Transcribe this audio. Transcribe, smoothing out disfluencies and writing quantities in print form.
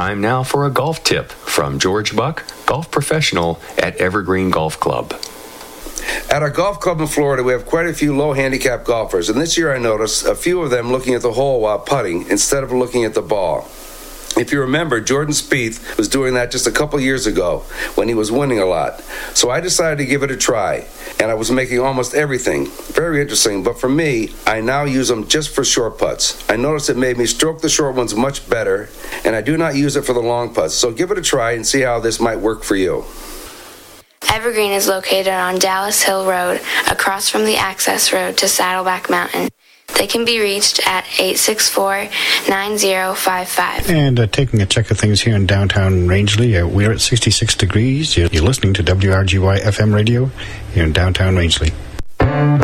Time now for a golf tip from George Buck, golf professional at Evergreen Golf Club. At our golf club in Florida, we have quite a few low-handicap golfers, and this year I noticed a few of them looking at the hole while putting instead of looking at the ball. If you remember, Jordan Spieth was doing that just a couple years ago when he was winning a lot. So I decided to give it a try, and I was making almost everything. Very interesting, but for me, I now use them just for short putts. I noticed it made me stroke the short ones much better, and I do not use it for the long putts. So give it a try and see how this might work for you. Evergreen is located on Dallas Hill Road, across from the access road to Saddleback Mountain. They can be reached at 864-9055. And taking a check of things here in downtown Rangeley, we're at 66 degrees. You're listening to WRGY FM radio here in downtown Rangeley.